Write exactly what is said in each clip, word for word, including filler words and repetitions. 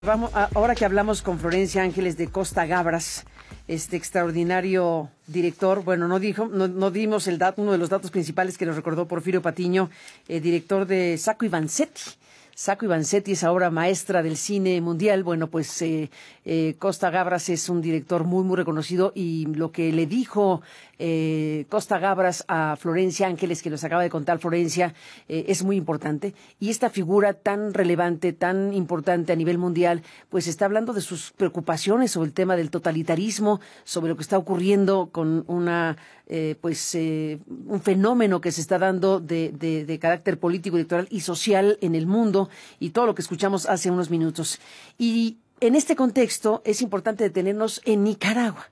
Vamos, a- ahora que hablamos con Florencia Ángeles de Costa Gabras, este extraordinario director, bueno, no dijo, no, no dimos el dato, uno de los datos principales que nos recordó Porfirio Patiño, eh, director de Sacco y Vanzetti. Sacco y Vanzetti es ahora maestra del cine mundial. Bueno, pues eh, eh, Costa Gabras es un director muy, muy reconocido, y lo que le dijo eh, Costa Gabras a Florencia Ángeles, que nos acaba de contar Florencia, eh, es muy importante. Y esta figura tan relevante, tan importante a nivel mundial, pues está hablando de sus preocupaciones sobre el tema del totalitarismo, sobre lo que está ocurriendo con una eh, pues eh, un fenómeno que se está dando de, de, de carácter político, electoral y social en el mundo, y todo lo que escuchamos hace unos minutos. Y en este contexto es importante detenernos en Nicaragua,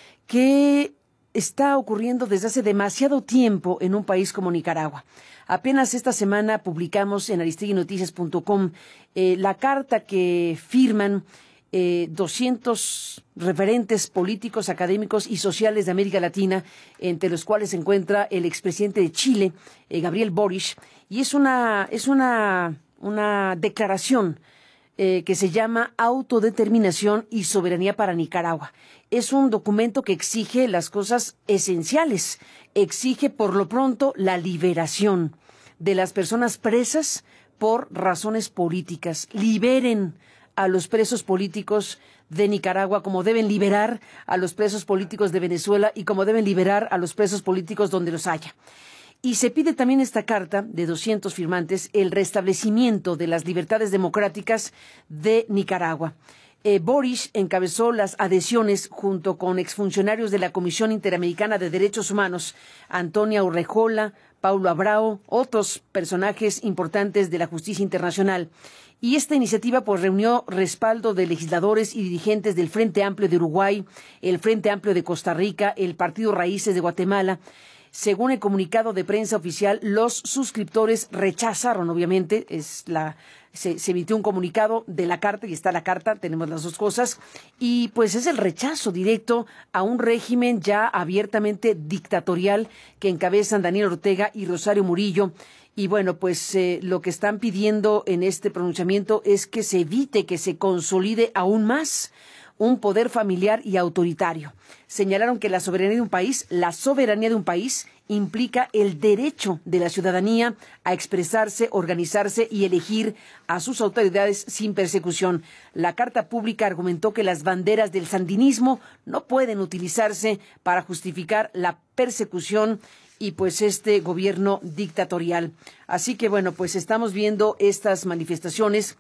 que está ocurriendo desde hace demasiado tiempo en un país como Nicaragua. Apenas esta semana publicamos en aristegui noticias punto com eh, la carta que firman eh, doscientos referentes políticos, académicos y sociales de América Latina, entre los cuales se encuentra el expresidente de Chile, eh, Gabriel Boric, y es una, es una, una declaración Eh, que se llama Autodeterminación y Soberanía para Nicaragua. Es un documento que exige las cosas esenciales. Exige, por lo pronto, la liberación de las personas presas por razones políticas. Liberen a los presos políticos de Nicaragua, como deben liberar a los presos políticos de Venezuela y como deben liberar a los presos políticos donde los haya. Y se pide también esta carta de doscientos firmantes el restablecimiento de las libertades democráticas de Nicaragua. Eh, Boric encabezó las adhesiones junto con exfuncionarios de la Comisión Interamericana de Derechos Humanos, Antonia Urrejola, Paulo Abrao, otros personajes importantes de la justicia internacional. Y esta iniciativa pues reunió respaldo de legisladores y dirigentes del Frente Amplio de Uruguay, el Frente Amplio de Costa Rica, el Partido Raíces de Guatemala. Según el comunicado de prensa oficial, los suscriptores rechazaron, obviamente, es la, se, se emitió un comunicado de la carta, y está la carta, tenemos las dos cosas, y pues es el rechazo directo a un régimen ya abiertamente dictatorial que encabezan Daniel Ortega y Rosario Murillo. Y bueno, pues eh, lo que están pidiendo en este pronunciamiento es que se evite que se consolide aún más un poder familiar y autoritario. Señalaron que la soberanía de un país, la soberanía de un país implica el derecho de la ciudadanía a expresarse, organizarse y elegir a sus autoridades sin persecución. La carta pública argumentó que las banderas del sandinismo no pueden utilizarse para justificar la persecución y pues este gobierno dictatorial. Así que bueno, pues estamos viendo estas manifestaciones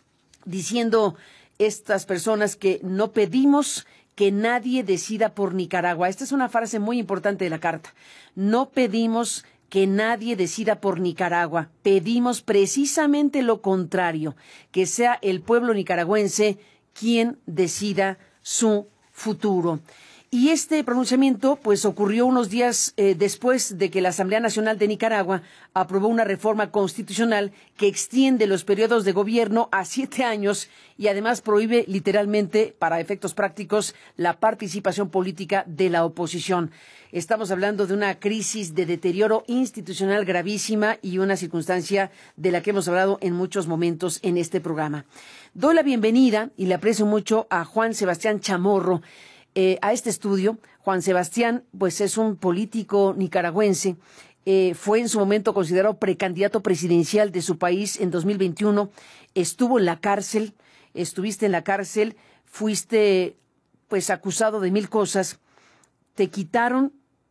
diciendo estas personas que no pedimos que nadie decida por Nicaragua. Esta es una frase muy importante de la carta. No pedimos que nadie decida por Nicaragua. Pedimos precisamente lo contrario, que sea el pueblo nicaragüense quien decida su futuro. Y este pronunciamiento pues ocurrió unos días eh, después de que la Asamblea Nacional de Nicaragua aprobó una reforma constitucional que extiende los periodos de gobierno a siete años y además prohíbe literalmente, para efectos prácticos, la participación política de la oposición. Estamos hablando de una crisis de deterioro institucional gravísima y una circunstancia de la que hemos hablado en muchos momentos en este programa. Doy la bienvenida y le aprecio mucho a Juan Sebastián Chamorro, Eh, a este estudio. Juan Sebastián, pues es un político nicaragüense, eh, fue en su momento considerado precandidato presidencial de su país en dos mil veintiuno, estuvo en la cárcel, estuviste en la cárcel, fuiste pues acusado de mil cosas, te quitaron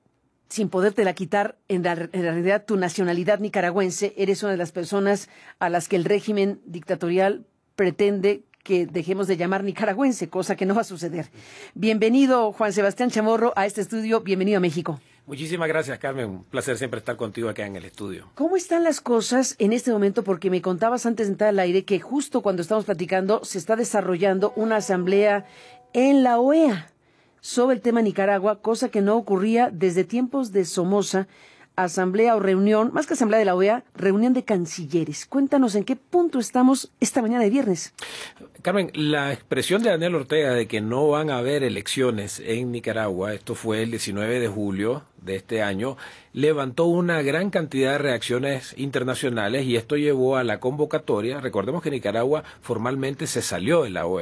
sin podértela quitar en la, en la realidad tu nacionalidad nicaragüense, eres una de las personas a las que el régimen dictatorial pretende que dejemos de llamar nicaragüense, cosa que no va a suceder. Bienvenido, Juan Sebastián Chamorro, a este estudio. Bienvenido a México. Muchísimas gracias, Carmen. Un placer siempre estar contigo acá en el estudio. ¿Cómo están las cosas en este momento? Porque me contabas antes de entrar al aire que justo cuando estamos platicando se está desarrollando una asamblea en la O E A sobre el tema Nicaragua, cosa que no ocurría desde tiempos de Somoza. asamblea o reunión, más que asamblea de la O E A, reunión de cancilleres. Cuéntanos en qué punto estamos esta mañana de viernes. Carmen, la expresión de Daniel Ortega de que no van a haber elecciones en Nicaragua, esto fue el diecinueve de julio de este año, levantó una gran cantidad de reacciones internacionales y esto llevó a la convocatoria. Recordemos que Nicaragua formalmente se salió de la O E A.